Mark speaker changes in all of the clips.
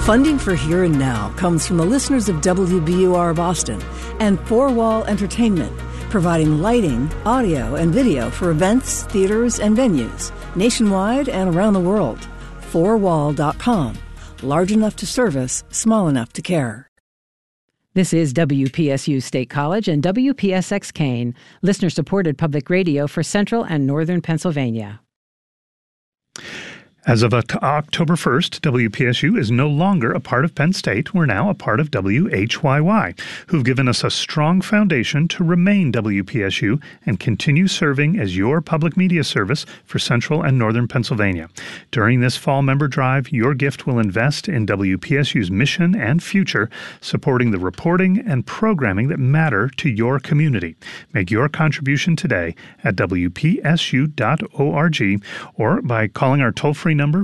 Speaker 1: Funding for Here and Now comes from the listeners of WBUR Boston and Four Wall Entertainment, providing lighting, audio, and video for events, theaters, and venues nationwide and around the world. Fourwall.com. Large enough to service, small enough to care.
Speaker 2: This is WPSU State College and WPSX Kane, listener-supported public radio for Central and Northern Pennsylvania.
Speaker 3: As of October 1st, WPSU is no longer a part of Penn State. We're now a part of WHYY, who've given us a strong foundation to remain WPSU and continue serving as your public media service for Central and Northern Pennsylvania. During this fall member drive, your gift will invest in WPSU's mission and future, supporting the reporting and programming that matter to your community. Make your contribution today at WPSU.org or by calling our toll-free number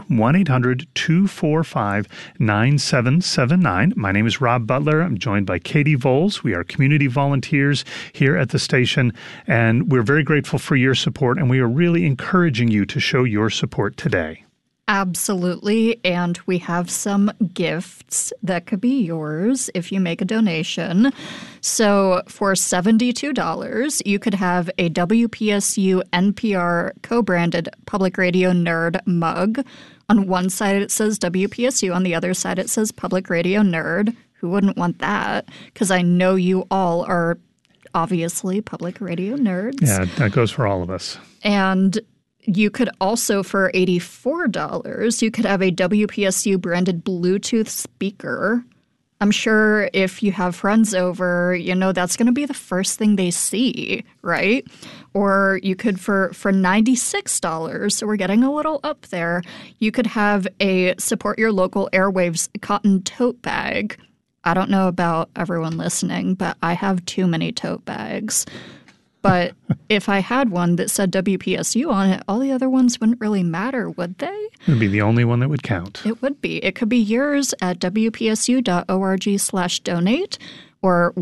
Speaker 3: 1-800-245-9779. My name is Rob Butler. I'm joined by Katie Voles. We are community volunteers here at the station, and we're very grateful for your support, and we are really encouraging you to show your support today.
Speaker 4: Absolutely, and we have some gifts that could be yours if you make a donation. So for $72, you could have a WPSU NPR co-branded Public Radio Nerd mug. On one side it says WPSU, on the other side it says Public Radio Nerd. Who wouldn't want that? Because I know you all are obviously public radio nerds.
Speaker 3: Yeah, that goes for all of us.
Speaker 4: And you could also, for $84, you could have a WPSU branded Bluetooth speaker. I'm sure if you have friends over, you know, that's going to be the first thing they see, right? Or you could, for $96, so we're getting a little up there, you could have a Support Your Local Airwaves cotton tote bag. I don't know about everyone listening, but I have too many tote bags. But if I had one that said WPSU on it, all the other ones wouldn't really matter, would they?
Speaker 3: It would be the only one that would count.
Speaker 4: It would be. It could be yours at WPSU.org/donate or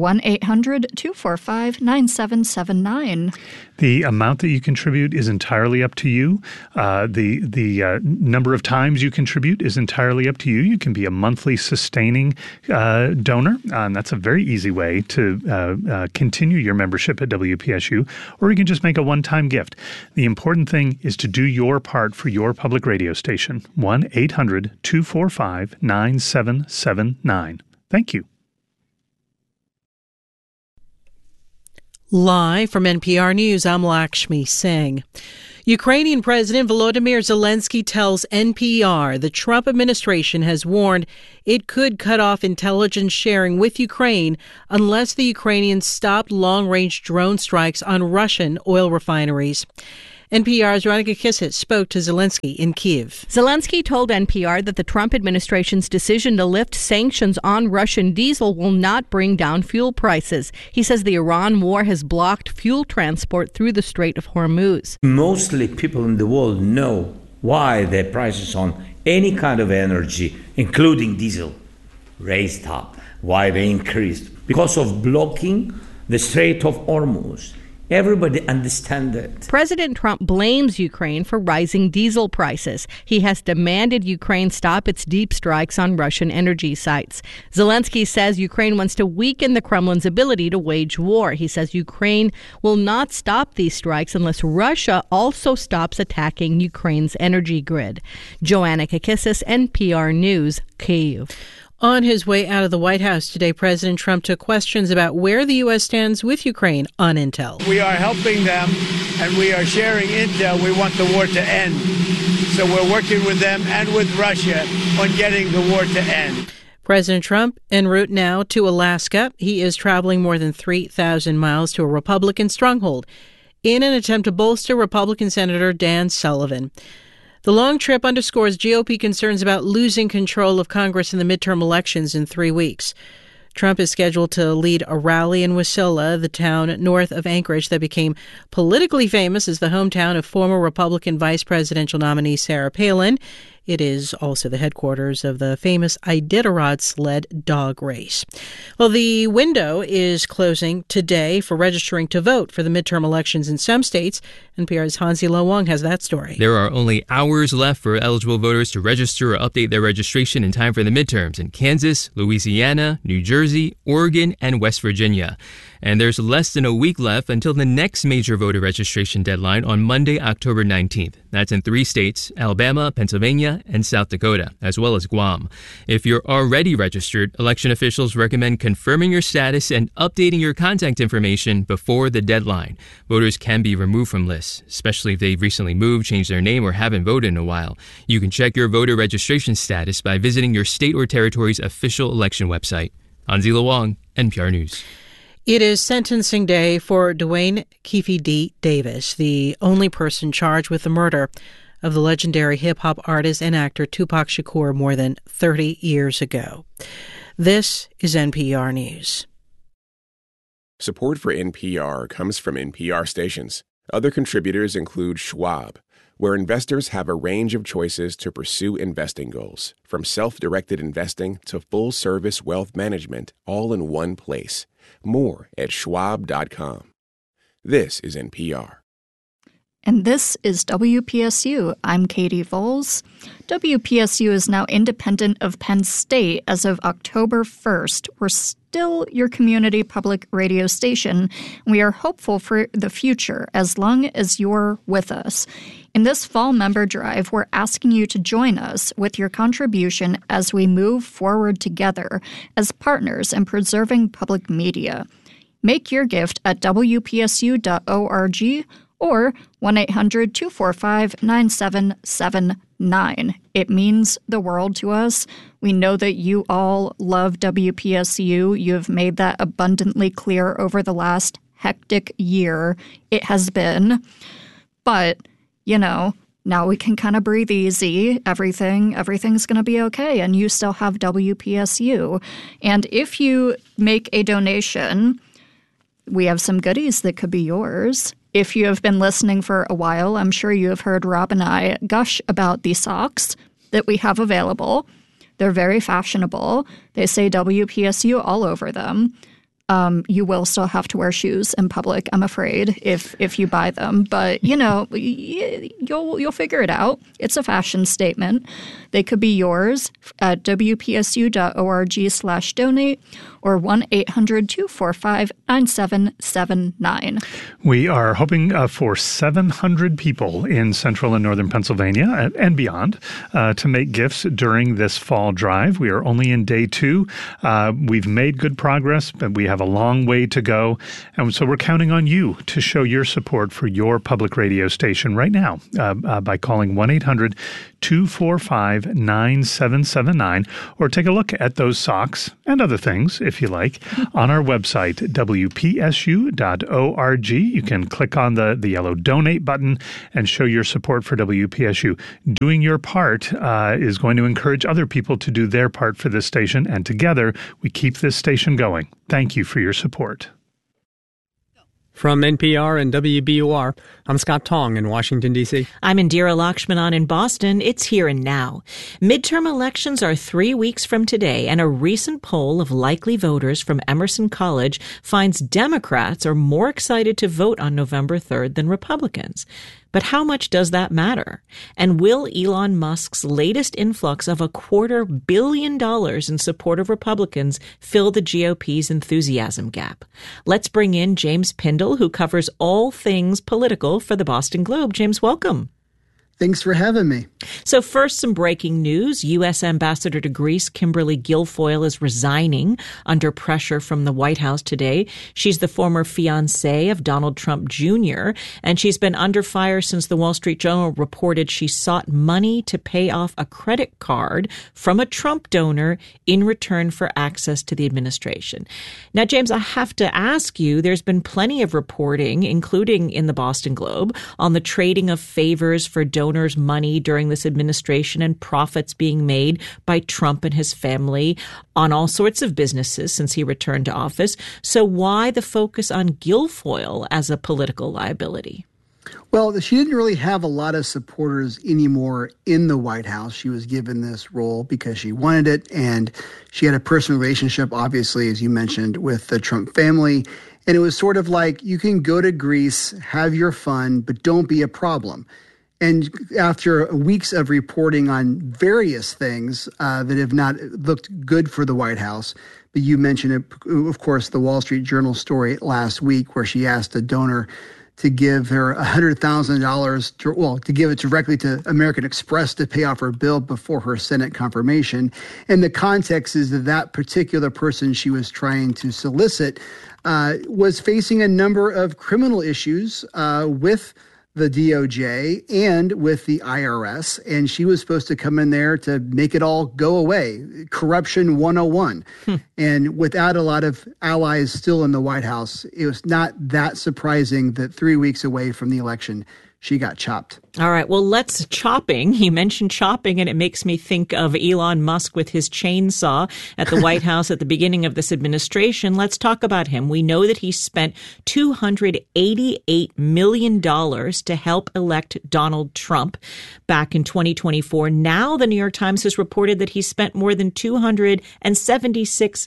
Speaker 4: 1-800-245-9779.
Speaker 3: The amount that you contribute is entirely up to you. The number of times you contribute is entirely up to you. You can be a monthly sustaining donor. That's a very easy way to continue your membership at WPSU, or you can just make a one-time gift. The important thing is to do your part for your public radio station. 1-800-245-9779. Thank you.
Speaker 5: Live from NPR News, I'm Lakshmi Singh. Ukrainian President Volodymyr Zelensky tells NPR the Trump administration has warned it could cut off intelligence sharing with Ukraine unless the Ukrainians stopped long-range drone strikes on Russian oil refineries. NPR's Veronica Kissett spoke to Zelensky in Kyiv.
Speaker 6: Zelensky told NPR that the Trump administration's decision to lift sanctions on Russian diesel will not bring down fuel prices. He says the Iran war has blocked fuel transport through the Strait of Hormuz.
Speaker 7: Mostly people in the world know why the prices on any kind of energy, including diesel, raised up, why they increased. Because of blocking the Strait of Hormuz. Everybody understands it.
Speaker 6: President Trump blames Ukraine for rising diesel prices. He has demanded Ukraine stop its deep strikes on Russian energy sites. Zelensky says Ukraine wants to weaken the Kremlin's ability to wage war. He says Ukraine will not stop these strikes unless Russia also stops attacking Ukraine's energy grid. Joanna Kakissis, NPR News, Kyiv.
Speaker 5: On his way out of the White House today, President Trump took questions about where the U.S. stands with Ukraine on intel.
Speaker 8: We are helping them, and we are sharing intel. We want the war to end. So we're working with them and with Russia on getting the war to end.
Speaker 5: President Trump en route now to Alaska. He is traveling more than 3,000 miles to a Republican stronghold in an attempt to bolster Republican Senator Dan Sullivan. The long trip underscores GOP concerns about losing control of Congress in the midterm elections in 3 weeks. Trump is scheduled to lead a rally in Wasilla, the town north of Anchorage that became politically famous as the hometown of former Republican vice presidential nominee Sarah Palin. It is also the headquarters of the famous Iditarod sled dog race. Well, the window is closing today for registering to vote for the midterm elections in some states. NPR's Hansi Lo Wang has that story.
Speaker 9: There are only hours left for eligible voters to register or update their registration in time for the midterms in Kansas, Louisiana, New Jersey, Oregon, and West Virginia. And there's less than a week left until the next major voter registration deadline on Monday, October 19th. That's in 3 states, Alabama, Pennsylvania, and South Dakota, as well as Guam. If you're already registered, election officials recommend confirming your status and updating your contact information before the deadline. Voters can be removed from lists, especially if they've recently moved, changed their name, or haven't voted in a while. You can check your voter registration status by visiting your state or territory's official election website. Hansi Lo Wang, NPR News.
Speaker 5: It is sentencing day for Duane Keffe D. Davis, the only person charged with the murder of the legendary hip-hop artist and actor Tupac Shakur more than 30 years ago. This is NPR News.
Speaker 10: Support for NPR comes from NPR stations. Other contributors include Schwab, where investors have a range of choices to pursue investing goals, from self-directed investing to full-service wealth management, all in one place. More at schwab.com. This is NPR.
Speaker 4: And this is WPSU. I'm Katie Voles. WPSU is now independent of Penn State as of October 1st. We're still your community public radio station. We are hopeful for the future as long as you're with us. In this fall member drive, we're asking you to join us with your contribution as we move forward together as partners in preserving public media. Make your gift at WPSU.org or 1-800-245-9779. It means the world to us. We know that you all love WPSU. You have made that abundantly clear over the last hectic year it has been. But, you know, now we can kind of breathe easy. Everything's going to be okay, and you still have WPSU. And if you make a donation, we have some goodies that could be yours. If you have been listening for a while, I'm sure you have heard Rob and I gush about the socks that we have available. They're very fashionable. They say WPSU all over them. You will still have to wear shoes in public, I'm afraid, if you buy them. But, you know, you'll figure it out. It's a fashion statement. They could be yours at wpsu.org/donate or 1-800-245-9779.
Speaker 3: We are hoping for 700 people in central and northern Pennsylvania and beyond to make gifts during this fall drive. We are only in day 2. We've made good progress, but we have a long way to go. And so we're counting on you to show your support for your public radio station right now by calling 1-800-245-9779 or take a look at those socks and other things, if you like, on our website, WPSU.org. You can click on the yellow donate button and show your support for WPSU. Doing your part is going to encourage other people to do their part for this station, and together we keep this station going. Thank you for your support.
Speaker 11: From NPR and WBUR, I'm Scott Tong in Washington, D.C.
Speaker 12: I'm Indira Lakshmanan in Boston. It's Here and Now. Midterm elections are 3 weeks from today, and a recent poll of likely voters from Emerson College finds Democrats are more excited to vote on November 3rd than Republicans. But how much does that matter? And will Elon Musk's latest influx of $250 million in support of Republicans fill the GOP's enthusiasm gap? Let's bring in James Pindell, who covers all things political for the Boston Globe. James, welcome.
Speaker 13: Thanks for having me.
Speaker 12: So first, some breaking news. U.S. Ambassador to Greece, Kimberly Guilfoyle, is resigning under pressure from the White House today. She's the former fiancée of Donald Trump Jr., and she's been under fire since the Wall Street Journal reported she sought money to pay off a credit card from a Trump donor in return for access to the administration. Now, James, I have to ask you, there's been plenty of reporting, including in the Boston Globe, on the trading of favors for donors' money during this administration and profits being made by Trump and his family on all sorts of businesses since he returned to office. So why the focus on Guilfoyle as a political liability?
Speaker 13: Well, she didn't really have a lot of supporters anymore in the White House. She was given this role because she wanted it, and she had a personal relationship, obviously, as you mentioned, with the Trump family. And it was sort of like, you can go to Greece, have your fun, but don't be a problem. And after weeks of reporting on various things that have not looked good for the White House, but you mentioned it, of course, the Wall Street Journal story last week where she asked a donor to give her $100,000, to give it directly to American Express to pay off her bill before her Senate confirmation. And the context is that that particular person she was trying to solicit was facing a number of criminal issues with the DOJ and with the IRS, and she was supposed to come in there to make it all go away. Corruption 101. And without a lot of allies still in the White House, it was not that surprising that 3 weeks away from the election, she got chopped.
Speaker 12: All right. Well, let's chopping. He mentioned chopping, and it makes me think of Elon Musk with his chainsaw at the White House at the beginning of this administration. Let's talk about him. We know that he spent $288 million to help elect Donald Trump back in 2024. Now, the New York Times has reported that he spent more than $276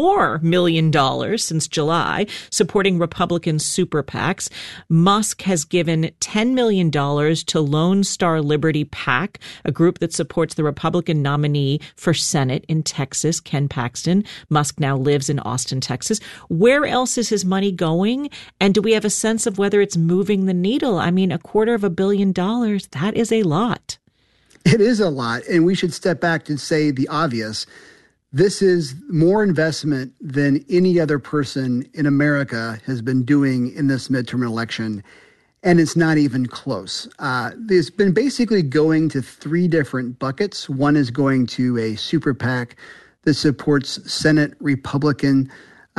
Speaker 12: million since July supporting Republican super PACs. Musk has given $10 million to Lone Star Liberty PAC, a group that supports the Republican nominee for Senate in Texas, Ken Paxton. Musk now lives in Austin, Texas. Where else is his money going? And do we have a sense of whether it's moving the needle? I mean, $250 million, that is a lot.
Speaker 13: It is a lot. And we should step back and say the obvious. This is more investment than any other person in America has been doing in this midterm election. And it's not even close. It's been basically going to three different buckets. One is going to a super PAC that supports Senate Republican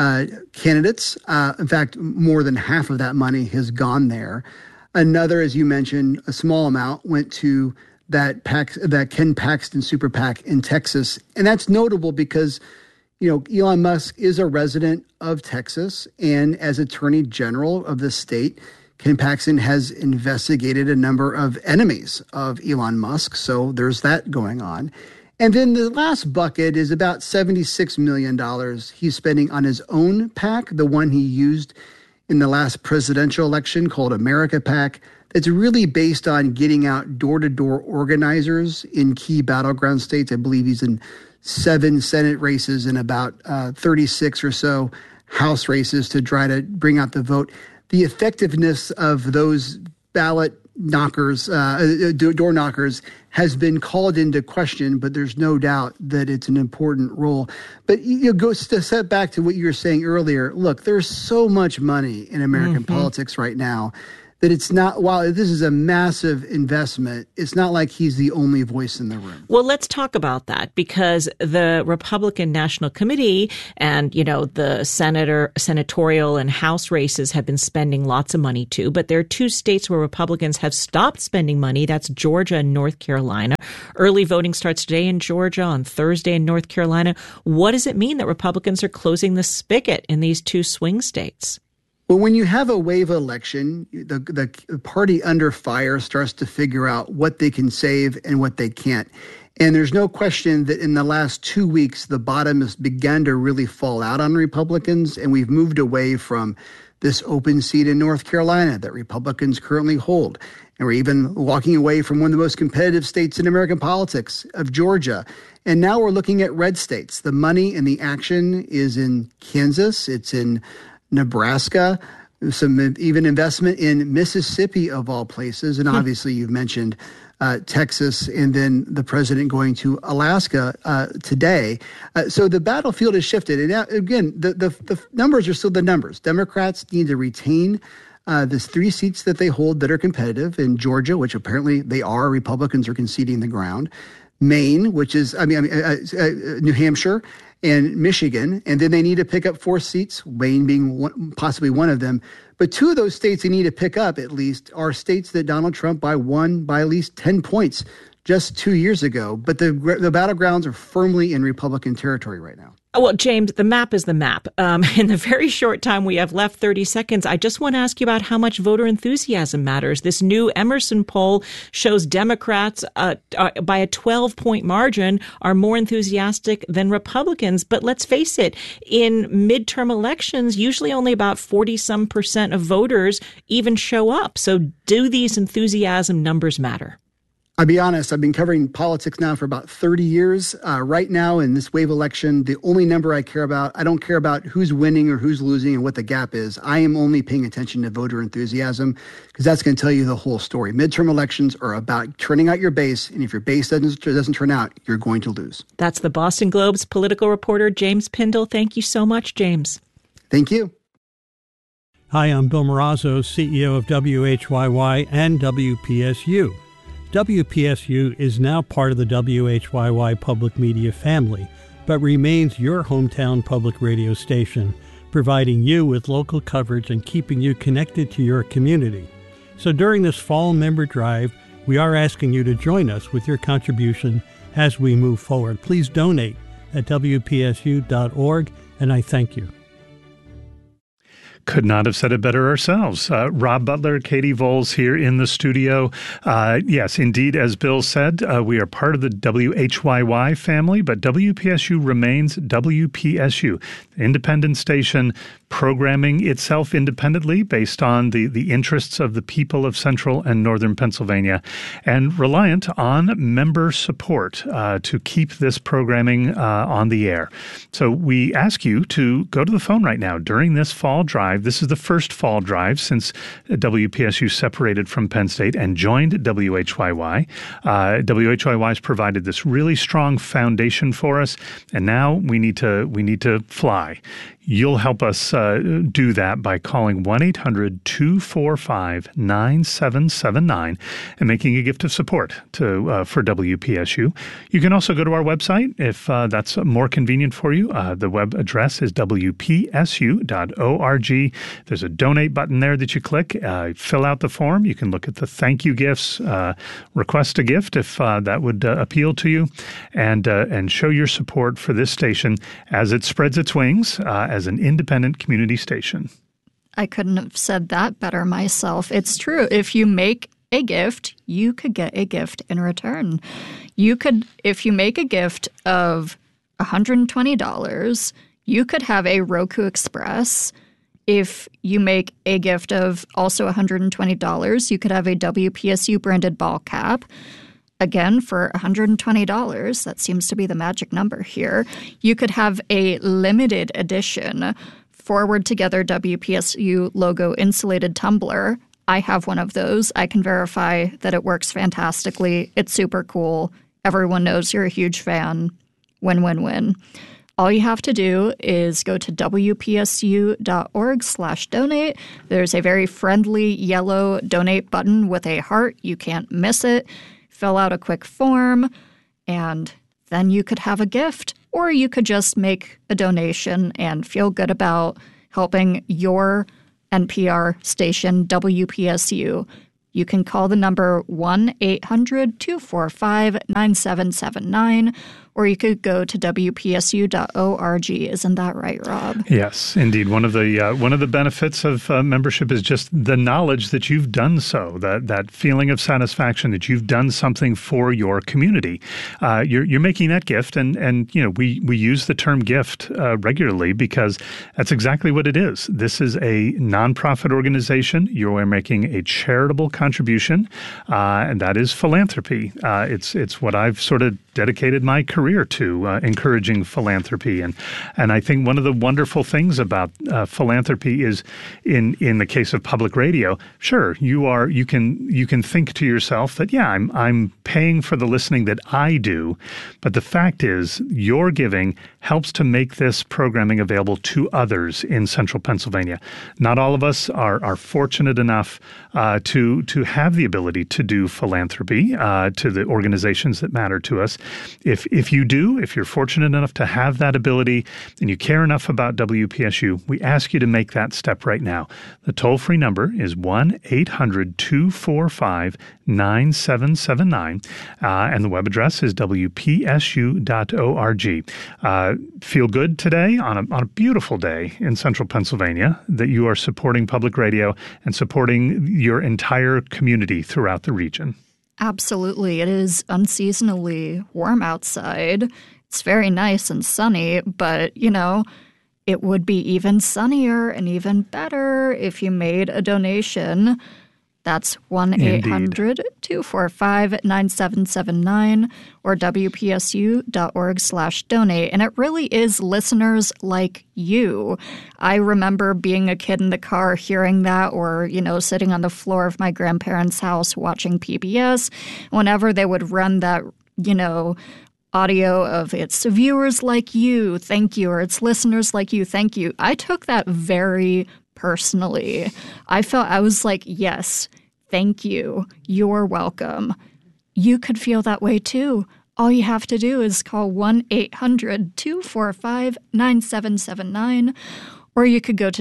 Speaker 13: candidates. In fact, more than half of that money has gone there. Another, as you mentioned, a small amount went to that Ken Paxton super PAC in Texas. And that's notable because, Elon Musk is a resident of Texas, and as Attorney General of the state, Ken Paxton has investigated a number of enemies of Elon Musk, so there's that going on. And then the last bucket is about $76 million he's spending on his own PAC, the one he used in the last presidential election called America PAC, that's really based on getting out door-to-door organizers in key battleground states. I believe he's in 7 Senate races and about 36 or so House races to try to bring out the vote. The effectiveness of those ballot knockers, door knockers, has been called into question, but there's no doubt that it's an important role. But go to step back to what you were saying earlier. Look, there's so much money in American politics right now that it's not, while this is a massive investment, it's not like he's the only voice in the room.
Speaker 12: Well, let's talk about that, because the Republican National Committee and, the senatorial and House races have been spending lots of money too. But there are 2 states where Republicans have stopped spending money. That's Georgia and North Carolina. Early voting starts today in Georgia, on Thursday in North Carolina. What does it mean that Republicans are closing the spigot in these 2 swing states?
Speaker 13: Well, when you have a wave election, the party under fire starts to figure out what they can save and what they can't. And there's no question that in the last 2 weeks, the bottom has begun to really fall out on Republicans, and we've moved away from this open seat in North Carolina that Republicans currently hold. And we're even walking away from one of the most competitive states in American politics, of Georgia. And now we're looking at red states. The money and the action is in Kansas. It's in Nebraska, some even investment in Mississippi, of all places. And obviously you've mentioned Texas, and then the president going to Alaska today. So the battlefield has shifted. And now, again, the numbers are still the numbers. Democrats need to retain there's 3 seats that they hold that are competitive in Georgia, which apparently they are. Republicans are conceding the ground. Maine, which is, New Hampshire, and Michigan, and then they need to pick up 4 seats, Maine being possibly one of them. But 2 of those states they need to pick up, at least, are states that Donald Trump won by at least 10 points just 2 years ago. But the battlegrounds are firmly in Republican territory right now.
Speaker 12: Well, James, the map is the map. In the very short time we have left, 30 seconds, I just want to ask you about how much voter enthusiasm matters. This new Emerson poll shows Democrats, by a 12-point margin, are more enthusiastic than Republicans. But let's face it, in midterm elections, usually only about 40-some% of voters even show up. So do these enthusiasm numbers matter?
Speaker 13: I'll be honest, I've been covering politics now for about 30 years. Right now in this wave election, the only number I care about, I don't care about who's winning or who's losing and what the gap is. I am only paying attention to voter enthusiasm because that's going to tell you the whole story. Midterm elections are about turning out your base, and if your base doesn't turn out, you're going to lose.
Speaker 12: That's the Boston Globe's political reporter, James Pindell. Thank you so much, James.
Speaker 13: Thank you.
Speaker 14: Hi, I'm Bill Marazzo, CEO of WHYY and WPSU. WPSU is now part of the WHYY public media family, but remains your hometown public radio station, providing you with local coverage and keeping you connected to your community. So during this fall member drive, we are asking you to join us with your contribution as we move forward. Please donate at WPSU.org, and I thank you.
Speaker 3: Could not have said it better ourselves. Rob Butler, Katie Voles here in the studio. Yes, indeed, as Bill said, we are part of the WHYY family, but WPSU remains WPSU, independent station programming itself independently based on the interests of the people of central and northern Pennsylvania, and reliant on member support to keep this programming on the air. So we ask you to go to the phone right now during this fall drive. This is the first fall drive since WPSU separated from Penn State and joined WHYY. WHYY has provided this really strong foundation for us, and now we need to fly. You'll help us do that by calling 1-800-245-9779 and making a gift of support for WPSU. You can also go to our website if that's more convenient for you. The web address is wpsu.org. There's a donate button there that you click. Fill out the form. You can look at the thank you gifts, request a gift if that would appeal to you, and show your support for this station as it spreads its wings as an independent community station.
Speaker 4: I couldn't have said that better myself. It's true. If you make a gift, you could get a gift in return. If you make a gift of $120, you could have a Roku Express. If you make a gift of also $120, you could have a WPSU branded ball cap. Again, for $120, that seems to be the magic number here, you could have a limited edition Forward Together WPSU logo insulated tumbler. I have one of those. I can verify that it works fantastically. It's super cool. Everyone knows you're a huge fan. Win, win, win. All you have to do is go to wpsu.org/donate. There's a very friendly yellow donate button with a heart. You can't miss it. Fill out a quick form, and then you could have a gift. Or you could just make a donation and feel good about helping your NPR station, WPSU. You can call the number 1-800-245-9779, or you could go to WPSU.org. Isn't that right, Rob?
Speaker 3: Yes, indeed. One of the benefits of membership is just the knowledge that you've done so, that feeling of satisfaction that you've done something for your community. You're making that gift, and we use the term gift regularly because that's exactly what it is. This is a nonprofit organization. You are making a charitable contribution, and that is philanthropy. It's what I've sort of dedicated my career to, encouraging philanthropy. And I think one of the wonderful things about philanthropy is in the case of public radio, sure, you can think to yourself that, yeah, I'm paying for the listening that I do, but the fact is your giving helps to make this programming available to others in central Pennsylvania. Not all of us are fortunate enough to have the ability to do philanthropy to the organizations that matter to us. If you do, if you're fortunate enough to have that ability and you care enough about WPSU, we ask you to make that step right now. The toll-free number is 1-800-245-9779. 9779. And the web address is wpsu.org. Feel good today on a beautiful day in central Pennsylvania that you are supporting public radio and supporting your entire community throughout the region.
Speaker 4: Absolutely. It is unseasonably warm outside. It's very nice and sunny, but, it would be even sunnier and even better if you made a donation. That's 1-800-245-9779 or WPSU.org/donate. And it really is listeners like you. I remember being a kid in the car hearing that, or, sitting on the floor of my grandparents' house watching PBS. Whenever they would run that, audio of it's viewers like you, thank you, or it's listeners like you, thank you. I took that very personally. I was like, yes, thank you. You're welcome. You could feel that way too. All you have to do is call 1-800-245-9779, or you could go to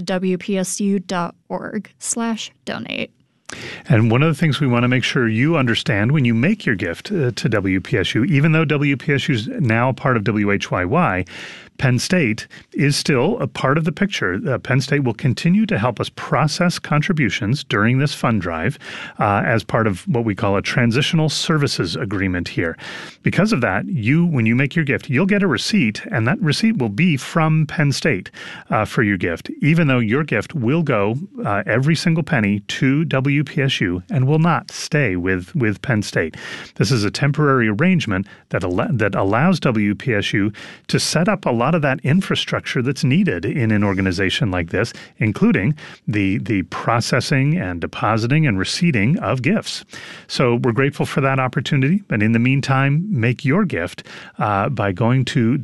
Speaker 4: WPSU.org/donate.
Speaker 3: And one of the things we want to make sure you understand when you make your gift to WPSU, even though WPSU is now part of WHYY, Penn State is still a part of the picture. Penn State will continue to help us process contributions during this fund drive as part of what we call a transitional services agreement here. Because of that, when you make your gift, you'll get a receipt, and that receipt will be from Penn State for your gift, even though your gift will go, every single penny, to WPSU and will not stay with Penn State. This is a temporary arrangement that allows WPSU to set up a lot of that infrastructure that's needed in an organization like this, including the processing and depositing and receipting of gifts. So we're grateful for that opportunity. But in the meantime, make your gift by going to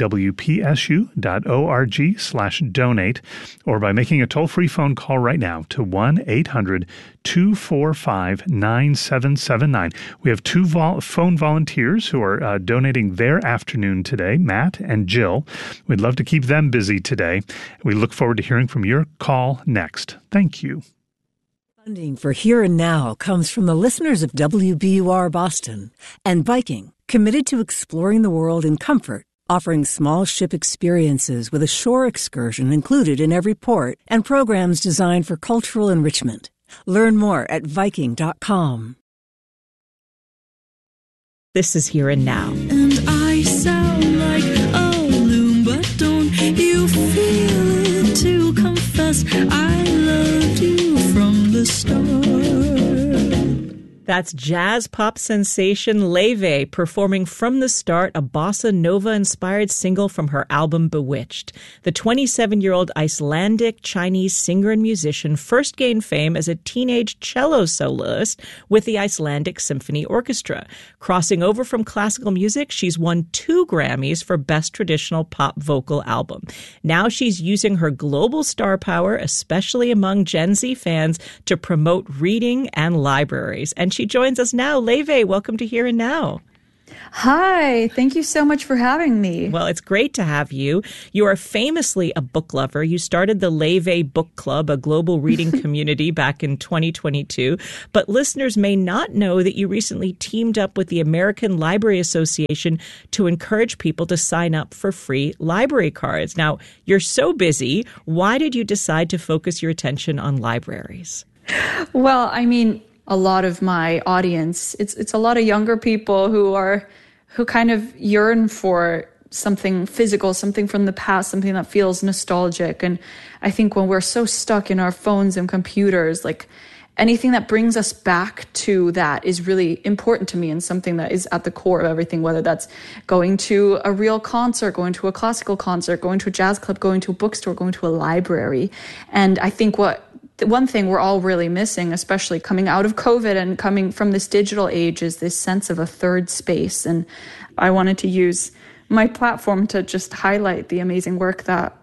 Speaker 3: WPSU.org/donate or by making a toll-free phone call right now to 1-800-245-9779. We have two phone volunteers who are donating their afternoon today, Matt and Jill. We'd love to keep them busy today. We look forward to hearing from your call next. Thank you.
Speaker 1: Funding for Here and Now comes from the listeners of WBUR Boston and Viking, committed to exploring the world in comfort, offering small ship experiences with a shore excursion included in every port and programs designed for cultural enrichment. Learn more at Viking.com.
Speaker 12: This is Here and Now.
Speaker 15: And I sound like a loon, but don't you feel it to confess I loved you from the start.
Speaker 12: That's jazz pop sensation Laufey performing From the Start, a bossa nova-inspired single from her album Bewitched. The 27-year-old Icelandic Chinese singer and musician first gained fame as a teenage cello soloist with the Icelandic Symphony Orchestra. Crossing over from classical music, she's won 2 Grammys for Best Traditional Pop Vocal Album. Now she's using her global star power, especially among Gen Z fans, to promote reading and libraries. And she joins us now. Laufey, welcome to Here and Now.
Speaker 16: Hi, thank you so much for having me.
Speaker 12: Well, it's great to have you. You are famously a book lover. You started the Laufey Book Club, a global reading community, back in 2022. But listeners may not know that you recently teamed up with the American Library Association to encourage people to sign up for free library cards. Now, you're so busy. Why did you decide to focus your attention on libraries?
Speaker 16: Well, I mean, a lot of my audience, it's a lot of younger people who kind of yearn for something physical, something from the past, something that feels nostalgic. And I think when we're so stuck in our phones and computers, like anything that brings us back to that is really important to me and something that is at the core of everything, whether that's going to a real concert, going to a classical concert, going to a jazz club, going to a bookstore, going to a library. And I think one thing we're all really missing, especially coming out of COVID and coming from this digital age, is this sense of a third space. And I wanted to use my platform to just highlight the amazing work that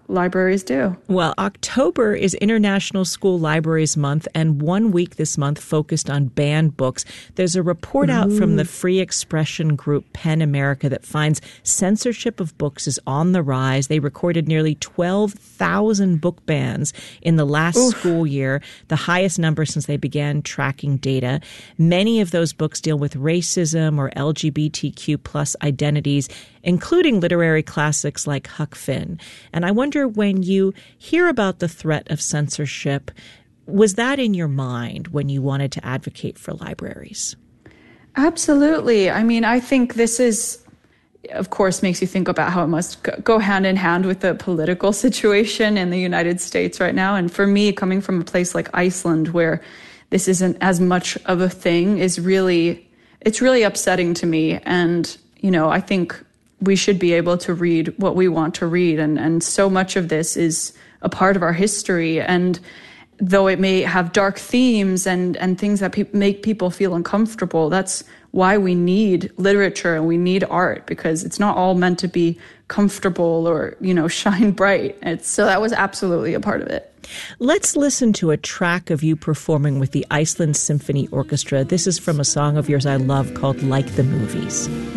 Speaker 16: libraries do.
Speaker 12: Well, October is International School Libraries Month, and 1 week this month focused on banned books. There's a report out from the free expression group PEN America that finds censorship of books is on the rise. They recorded nearly 12,000 book bans in the last school year, the highest number since they began tracking data. Many of those books deal with racism or LGBTQ plus identities, including literary classics like Huck Finn. And I wonder, when you hear about the threat of censorship, was that in your mind when you wanted to advocate for libraries?
Speaker 16: Absolutely. I mean, I think this is, of course, makes you think about how it must go hand in hand with the political situation in the United States right now. And for me, coming from a place like Iceland, where this isn't as much of a thing, it's really upsetting to me. And, you know, I think we should be able to read what we want to read. And so much of this is a part of our history. And though it may have dark themes and things that make people feel uncomfortable, that's why we need literature and we need art, because it's not all meant to be comfortable or, you know, shine bright. So that was absolutely a part of it.
Speaker 12: Let's listen to a track of you performing with the Iceland Symphony Orchestra. This is from a song of yours I love called Like the Movies.